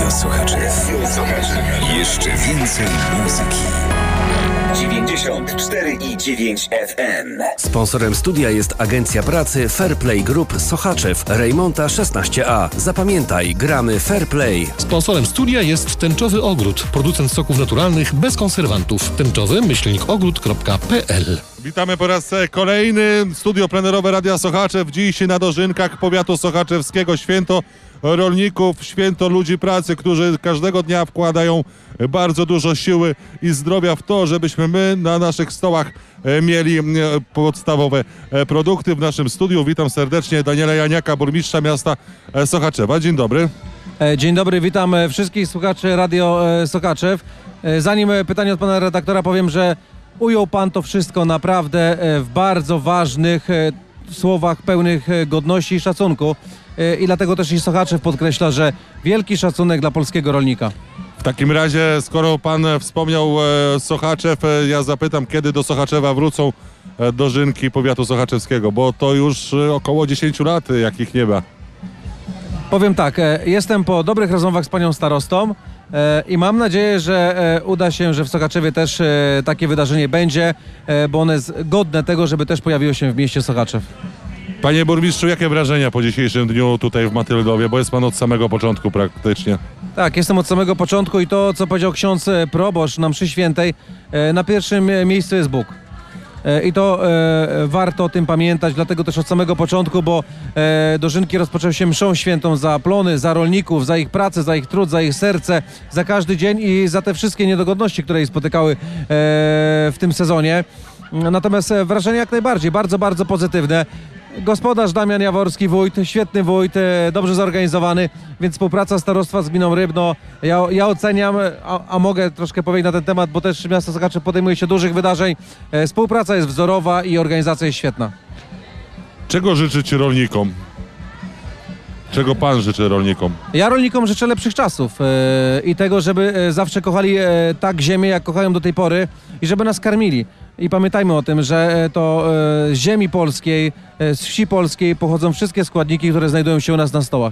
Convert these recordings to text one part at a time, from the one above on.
Radio Sochaczew. Jeszcze więcej muzyki. 94,9 FM. Sponsorem studia jest agencja pracy Fairplay Group Sochaczew, Rejmonta 16A. Zapamiętaj, gramy Fairplay. Sponsorem studia jest Tęczowy Ogród, producent soków naturalnych bez konserwantów. tęczowy-ogród.pl. Witamy po raz kolejny. Studio plenerowe Radia Sochaczew. Dziś na dożynkach powiatu sochaczewskiego. Święto rolników, święto ludzi pracy, którzy każdego dnia wkładają bardzo dużo siły i zdrowia w to, żebyśmy my na naszych stołach mieli podstawowe produkty. W naszym studiu witam serdecznie Daniela Janiaka, burmistrza miasta Sochaczewa. Dzień dobry. Dzień dobry, witam wszystkich słuchaczy Radio Sochaczew. Zanim pytanie od pana redaktora, powiem, że ujął pan to wszystko naprawdę w bardzo ważnych słowach pełnych godności i szacunku. I dlatego też i Sochaczew podkreśla, że wielki szacunek dla polskiego rolnika. W takim razie, skoro pan wspomniał Sochaczew, ja zapytam, kiedy do Sochaczewa wrócą dożynki powiatu sochaczewskiego, bo to już około 10 lat, jakich nie ma. Powiem tak, jestem po dobrych rozmowach z panią starostą i mam nadzieję, że uda się, że w Sochaczewie też takie wydarzenie będzie, bo one jest godne tego, żeby też pojawiło się w mieście Sochaczew. Panie burmistrzu, jakie wrażenia po dzisiejszym dniu tutaj w Matyldowie, bo jest pan od samego początku praktycznie? Tak, jestem od samego początku i to, co powiedział ksiądz proboszcz na mszy świętej, na pierwszym miejscu jest Bóg. I to warto o tym pamiętać, dlatego też od samego początku, bo dożynki rozpoczęły się mszą świętą za plony, za rolników, za ich pracę, za ich trud, za ich serce, za każdy dzień i za te wszystkie niedogodności, które ich spotykały w tym sezonie. Natomiast wrażenie jak najbardziej, bardzo, bardzo pozytywne. Gospodarz Damian Jaworski, wójt, świetny wójt, dobrze zorganizowany, więc współpraca starostwa z gminą Rybno, ja oceniam, a mogę troszkę powiedzieć na ten temat, bo też miasto Sochaczew podejmuje się dużych wydarzeń. Współpraca jest wzorowa i organizacja jest świetna. Czego życzyć rolnikom? Czego pan życzy rolnikom? Ja rolnikom życzę lepszych czasów i tego, żeby zawsze kochali tak ziemię, jak kochają do tej pory i żeby nas karmili. I pamiętajmy o tym, że to z ziemi polskiej, z wsi polskiej pochodzą wszystkie składniki, które znajdują się u nas na stołach.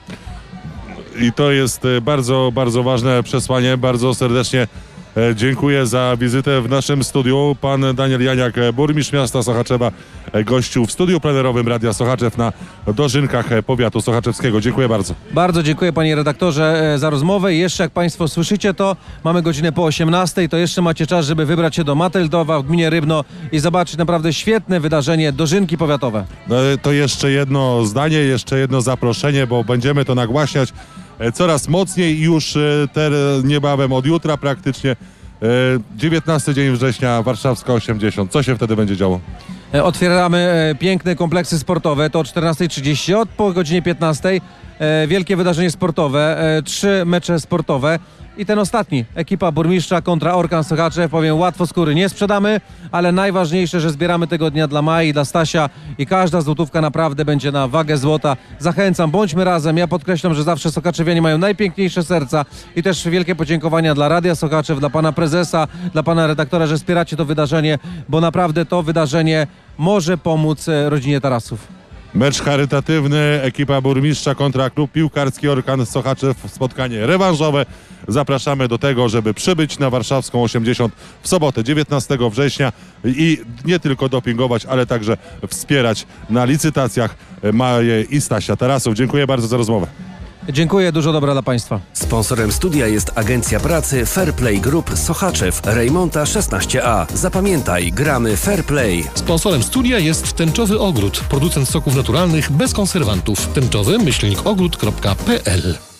I to jest bardzo, bardzo ważne przesłanie. Bardzo serdecznie dziękuję za wizytę w naszym studiu. Pan Daniel Janiak, burmistrz miasta Sochaczewa, gościł w studiu plenerowym Radia Sochaczew na dożynkach powiatu sochaczewskiego. Dziękuję bardzo. Bardzo dziękuję panie redaktorze za rozmowę i jeszcze jak państwo słyszycie to, mamy godzinę po 18, to jeszcze macie czas, żeby wybrać się do Matyldowa w gminie Rybno i zobaczyć naprawdę świetne wydarzenie dożynki powiatowe. To jeszcze jedno zdanie, jeszcze jedno zaproszenie, bo będziemy to nagłaśniać coraz mocniej już niebawem od jutra praktycznie 19 dzień września, Warszawska 80. Co się wtedy będzie działo? Otwieramy piękne kompleksy sportowe, to o 14:30, po godzinie 15 wielkie wydarzenie sportowe, 3 mecze sportowe i ten ostatni, ekipa burmistrza kontra Orkan Sochaczew, powiem łatwo skóry nie sprzedamy, ale najważniejsze, że zbieramy tego dnia dla Mai, dla Stasia i każda złotówka naprawdę będzie na wagę złota. Zachęcam, bądźmy razem, ja podkreślam, że zawsze Sochaczewianie mają najpiękniejsze serca i też wielkie podziękowania dla Radia Sochaczew, dla pana prezesa, dla pana redaktora, że wspieracie to wydarzenie, bo naprawdę to wydarzenie może pomóc rodzinie Tarasów. Mecz charytatywny, ekipa burmistrza kontra klub piłkarski Orkan Sochaczew, spotkanie rewanżowe. Zapraszamy do tego, żeby przybyć na Warszawską 80 w sobotę 19 września i nie tylko dopingować, ale także wspierać na licytacjach Maję i Stasia Tarasów. Dziękuję bardzo za rozmowę. Dziękuję, dużo dobra dla państwa. Sponsorem studia jest agencja pracy Fairplay Group Sochaczew, Rejmonta 16A. Zapamiętaj, gramy Fairplay. Sponsorem studia jest Tęczowy Ogród, producent soków naturalnych bez konserwantów. tęczowy-ogród.pl.